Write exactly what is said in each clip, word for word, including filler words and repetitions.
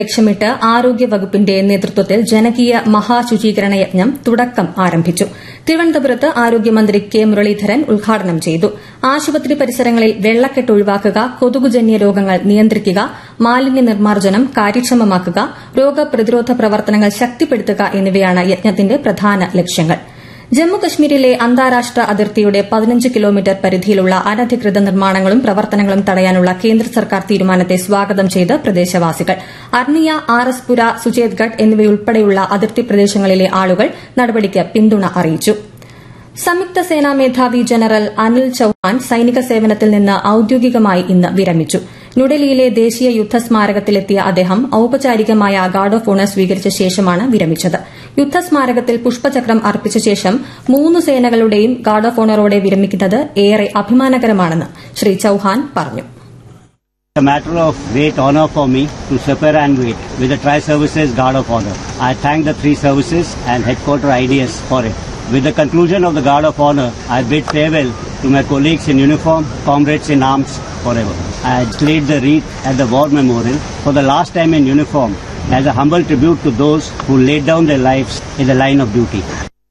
ലക്ഷ്യമിട്ട് ആരോഗ്യവകുപ്പിന്റെ നേതൃത്വത്തിൽ ജനകീയ മഹാശുചീകരണ യജ്ഞം തുടക്കം ആരംഭിച്ചു. തിരുവനന്തപുരത്ത് ആരോഗ്യമന്ത്രി കെ മുരളീധരൻ ഉദ്ഘാടനം ചെയ്തു. ആശുപത്രി പരിസരങ്ങളിൽ വെള്ളക്കെട്ട് ഒഴിവാക്കുക, കൊതുകുജന്യ രോഗങ്ങൾ നിയന്ത്രിക്കുക, മാലിന്യ നിർമ്മാർജ്ജനം കാര്യക്ഷമമാക്കുക, രോഗപ്രതിരോധ പ്രവർത്തനങ്ങൾ ശക്തിപ്പെടുത്തുക എന്നിവയാണ് യജ്ഞത്തിന്റെ പ്രധാന ലക്ഷ്യങ്ങൾ. ജമ്മുകശ്മീരിലെ അന്താരാഷ്ട്ര അതിർത്തിയുടെ പതിനഞ്ച് കിലോമീറ്റർ പരിധിയിലുള്ള അനധികൃത നിർമ്മാണങ്ങളും പ്രവർത്തനങ്ങളും തടയാനുള്ള കേന്ദ്ര സർക്കാർ തീരുമാനത്തെ സ്വാഗതം ചെയ്ത് പ്രദേശവാസികൾ. അർണിയ, ആർ എസ് പുര, സുചേത്ഗഡ് എന്നിവയുൾപ്പെടെയുള്ള അതിർത്തി പ്രദേശങ്ങളിലെ ആളുകൾ നടപടിക്ക് പിന്തുണ അറിയിച്ചു. സംയുക്ത സേനാ മേധാവി ജനറൽ അനിൽ ചൌഹാൻ സൈനിക സേവനത്തിൽ നിന്ന് ഔദ്യോഗികമായി ഇന്ന് വിരമിച്ചു. ന്യൂഡൽഹിയിലെ ദേശീയ യുദ്ധസ്മാരകത്തിലെത്തിയ അദ്ദേഹം ഔപചാരികമായ ഗാർഡ് ഓഫ് ഓണർ സ്വീകരിച്ച ശേഷമാണ് വിരമിച്ചത്. യുദ്ധസ്മാരകത്തിൽ പുഷ്പചക്രം അർപ്പിച്ച ശേഷം മൂന്ന് സേനകളുടെയും ഗാർഡ് ഓഫ് ഓണറോടെ വിരമിക്കുന്നത് ഏറെ അഭിമാനകരമാണെന്ന് ശ്രീ ചൌഹാൻ പറഞ്ഞു. It's a matter of great honor for me to superannuate with the Tri-Services Guard of Honor. I thank the three services and headquarter I D S for it. With the conclusion of the Guard of Honor, I bid farewell to my colleagues in uniform, comrades in arms forever. I laid the wreath at the War Memorial for the last time in uniform as a humble tribute to those who laid down their lives in the line of duty.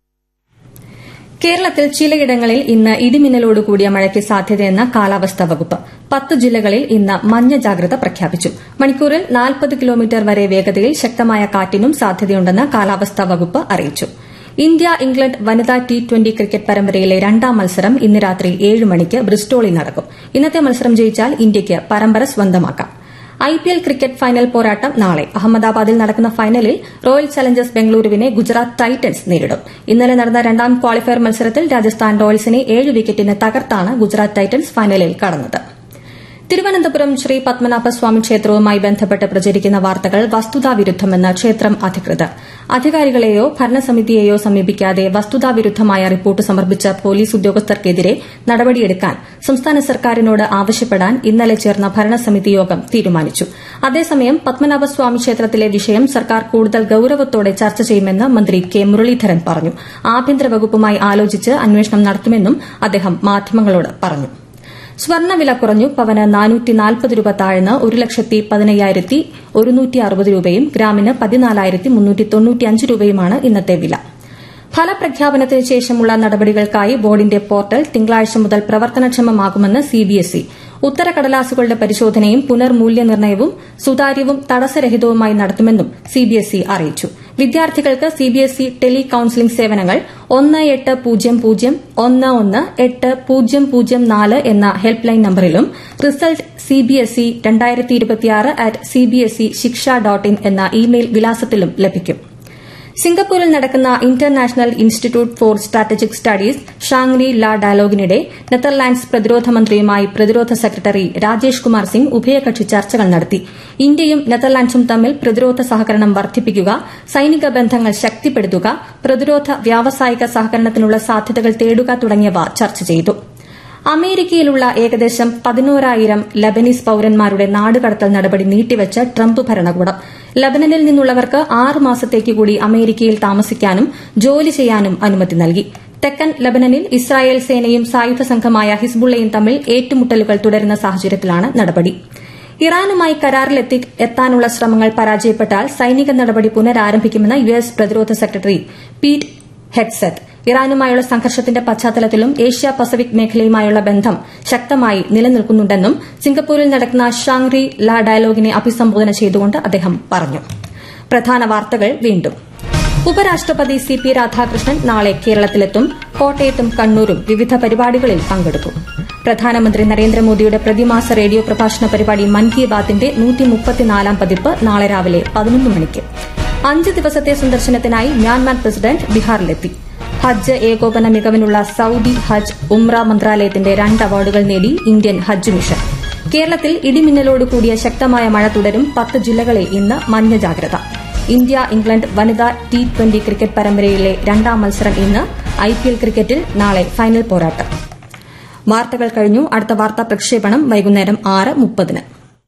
കേരളത്തിൽ ചിലയിടങ്ങളിൽ ഇന്ന് ഇടിമിന്നലോട് കൂടിയ മഴയ്ക്ക് സാധ്യതയെന്ന് കാലാവസ്ഥാ വകുപ്പ്. പത്ത് ജില്ലകളിൽ ഇന്ന് മഞ്ഞ ജാഗ്രത പ്രഖ്യാപിച്ചു. മണിക്കൂറിൽ നാൽപ്പത് കിലോമീറ്റർ വരെ വേഗതയിൽ ശക്തമായ കാറ്റിനും സാധ്യതയുണ്ടെന്ന് കാലാവസ്ഥാ വകുപ്പ് അറിയിച്ചു. ഇന്ത്യ ഇംഗ്ലണ്ട് വനിതാ ടി ട്വന്റി ക്രിക്കറ്റ് പരമ്പരയിലെ രണ്ടാം മത്സരം ഇന്ന് രാത്രി ഏഴ് മണിക്ക് ബ്രിസ്റ്റോളിൽ നടക്കും. ഇന്നത്തെ മത്സരം ജയിച്ചാൽ ഇന്ത്യയ്ക്ക് പരമ്പര സ്വന്തമാക്കാം. ഐപിഎൽ ക്രിക്കറ്റ് ഫൈനൽ പോരാട്ടം നാളെ. അഹമ്മദാബാദിൽ നടക്കുന്ന ഫൈനലിൽ റോയൽ ചലഞ്ചേഴ്സ് ബംഗളൂരുവിനെ ഗുജറാത്ത് ടൈറ്റൻസ് നേരിടും. ഇന്നലെ നടന്ന രണ്ടാം ക്വാളിഫയർ മത്സരത്തിൽ രാജസ്ഥാൻ റോയൽസിനെ ഏഴ് വിക്കറ്റിന് തകർത്താണ് ഗുജറാത്ത് ടൈറ്റൻസ് ഫൈനലിൽ കടന്നത്. തിരുവനന്തപുരം ശ്രീ പത്മനാഭസ്വാമി ക്ഷേത്രവുമായി ബന്ധപ്പെട്ട് പ്രചരിക്കുന്ന വാർത്തകൾ വസ്തുതാവിരുദ്ധമെന്ന് ക്ഷേത്രം അധികൃതർ. അധികാരികളെയോ ഭരണസമിതിയെയോ സമീപിക്കാതെ വസ്തുതാവിരുദ്ധമായ റിപ്പോർട്ട് സമർപ്പിച്ച പോലീസ് ഉദ്യോഗസ്ഥർക്കെതിരെ നടപടിയെടുക്കാൻ സംസ്ഥാന സർക്കാരിനോട് ആവശ്യപ്പെടാൻ ഇന്നലെ ചേർന്ന ഭരണസമിതി യോഗം തീരുമാനിച്ചു. അതേസമയം പത്മനാഭസ്വാമി ക്ഷേത്രത്തിലെ വിഷയം സർക്കാർ കൂടുതൽ ഗൌരവത്തോടെ ചർച്ച ചെയ്യുമെന്ന് മന്ത്രി കെ മുരളീധരൻ പറഞ്ഞു. ആഭ്യന്തര വകുപ്പുമായി ആലോചിച്ച് അന്വേഷണം നടത്തുമെന്നും അദ്ദേഹം മാധ്യമങ്ങളോട് പറഞ്ഞു. സ്വർണ്ണവില കുറഞ്ഞു. പവന് നാനൂറ്റി നാൽപ്പത് രൂപ താഴ്ന്ന് ഒരു ലക്ഷത്തി പതിനയ്യായിരത്തി ഒരുന്നൂറ്റി അറുപത് രൂപയും ഗ്രാമിന് പതിനാലായിരത്തി മുന്നൂറ്റി തൊണ്ണൂറ്റിയഞ്ച് രൂപയുമാണ് ഇന്നത്തെ വില. ഫലപ്രഖ്യാപനത്തിന് ശേഷമുള്ള നടപടികൾക്കായി ബോർഡിന്റെ പോർട്ടൽ തിങ്കളാഴ്ച മുതൽ പ്രവർത്തനക്ഷമമാകുമെന്ന് സിബിഎസ്ഇ. ഉത്തരക്കടലാസുകളുടെ പരിശോധനയും പുനർമൂല്യനിർണ്ണയവും സുതാര്യവും തടസ്സരഹിതവുമായി നടത്തുമെന്നും സിബിഎസ്ഇ അറിയിച്ചു. വിദ്യാർത്ഥികൾക്ക് സിബിഎസ്ഇ ടെലി കൌൺസിലിംഗ് സേവനങ്ങൾ ഒന്ന് എട്ട് പൂജ്യം പൂജ്യം ഒന്ന് ഒന്ന് എട്ട് പൂജ്യം പൂജ്യം നാല് എന്ന ഹെൽപ്പ് ലൈൻ നമ്പറിലും റിസൾട്ട് സിബിഎസ്ഇ രണ്ടായിരത്തി ഇരുപത്തിയാറ് അറ്റ് സിബിഎസ്ഇ ശിക്ഷ ഡോട്ട് ഇൻ എന്ന ഇമെയിൽ വിലാസത്തിലും ലഭിക്കും. സിംഗപ്പൂരിൽ നടക്കുന്ന international institute four strategic studies Shangri ലാ ഡയലോഗിനിടെ നെതർലാൻഡ്സ് പ്രതിരോധ മന്ത്രിയുമായി പ്രതിരോധ സെക്രട്ടറി രാജേഷ് കുമാർ സിംഗ് ഉഭയകക്ഷി ചർച്ചകൾ നടത്തി. ഇന്ത്യയും നെതർലാൻഡ്സും തമ്മിൽ പ്രതിരോധ സഹകരണം വർദ്ധിപ്പിക്കുക, സൈനിക ബന്ധങ്ങൾ ശക്തിപ്പെടുത്തുക, പ്രതിരോധ വ്യാവസായിക സഹകരണത്തിനുള്ള സാധ്യതകൾ തേടുക തുടങ്ങിയവ ചർച്ച ചെയ്തു. അമേരിക്കയിലുള്ള ഏകദേശം പതിനോരായിരം ലബനീസ് പൌരന്മാരുടെ നാടുകടത്തൽ നടപടി നീട്ടിവച്ച ട്രംപ് ഭരണകൂടം. ലബനനിൽ നിന്നുള്ളവർക്ക് ആറ് മാസത്തേക്ക് കൂടി അമേരിക്കയിൽ താമസിക്കാനും ജോലി ചെയ്യാനും അനുമതി നൽകി. തെക്കൻ ലബനനിൽ ഇസ്രായേൽ സേനയും സായുധ സംഘമായ ഹിസ്ബുള്ളയും തമ്മിൽ ഏറ്റുമുട്ടലുകൾ തുടരുന്ന സാഹചര്യത്തിലാണ് നടപടി. ഇറാനുമായി കരാറിലെത്താനുള്ള ശ്രമങ്ങൾ പരാജയപ്പെട്ടാൽ സൈനിക നടപടി പുനരാരംഭിക്കുമെന്ന് യു എസ് പ്രതിരോധ സെക്രട്ടറി പീറ്റ് ഹെഗ്സെറ്റ്. ഇറാനുമായുള്ള സംഘർഷത്തിന്റെ പശ്ചാത്തലത്തിലും ഏഷ്യ പസഫിക് മേഖലയുമായുള്ള ബന്ധം ശക്തമായി നിലനിൽക്കുന്നുണ്ടെന്നും സിംഗപ്പൂരിൽ നടക്കുന്ന ഷാങ്രി ലാ ഡയലോഗിനെ അഭിസംബോധന ചെയ്തുകൊണ്ട് അദ്ദേഹം പറഞ്ഞു. പ്രധാന വാർത്തകൾ വീണ്ടും. ഉപരാഷ്ട്രപതി സി പി രാധാകൃഷ്ണൻ നാളെ കേരളത്തിലെത്തും. കോട്ടയത്തും കണ്ണൂരും വിവിധ പരിപാടികളിൽ പങ്കെടുക്കും. പ്രധാനമന്ത്രി നരേന്ദ്രമോദിയുടെ പ്രതിമാസ റേഡിയോ പ്രഭാഷണ പരിപാടി മൻ കി ബാത്തിന്റെ നൂറ്റിമുപ്പത്തിനാലാം പതിപ്പ് നാളെ രാവിലെ പതിനൊന്ന് മണിക്ക്. അഞ്ച് ദിവസത്തെ സന്ദർശനത്തിനായി മ്യാൻമാർ പ്രസിഡന്റ് ബീഹാറിലെത്തി. ഹജ്ജ് ഏകോപന മികവിനുള്ള സൌദി ഹജ്ജ് ഉംറ മന്ത്രാലയത്തിന്റെ രണ്ട് അവാർഡുകൾ നേടി ഇന്ത്യൻ ഹജ്ജ് മിഷൻ. കേരളത്തിൽ ഇടിമിന്നലോട് കൂടിയ ശക്തമായ മഴ തുടരും. പത്ത് ജില്ലകളിൽ ഇന്ന് മഞ്ഞ ജാഗ്രത. ഇന്ത്യ ഇംഗ്ലണ്ട് വനിതാ ടി ട്വന്റി ക്രിക്കറ്റ് പരമ്പരയിലെ രണ്ടാം മത്സരം ഇന്ന്. ഐപിഎൽ ക്രിക്കറ്റിൽ നാളെ ഫൈനൽ പോരാട്ടം. വാർത്തകൾ കഴിഞ്ഞു. അടുത്ത വാർത്താ പ്രക്ഷേപണം വൈകുന്നേരം ആറ് മുപ്പതിന്.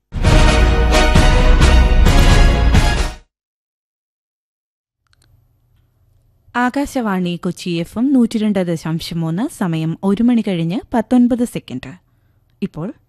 ആകാശവാണി കൊച്ചി എഫ് എം നൂറ്റി രണ്ട് ദശാംശം മൂന്ന്. സമയം ഒരു മണി കഴിഞ്ഞ് പത്തൊൻപത് സെക്കൻഡ്. ഇപ്പോൾ